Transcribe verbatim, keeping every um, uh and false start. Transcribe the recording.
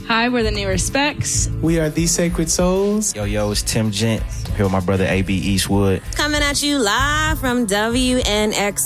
Hi, we're the New Respects. We are The Sacred Souls. Yo, yo, it's Tim Gent. Here with my brother A B Eastwood. Coming at you live from W N X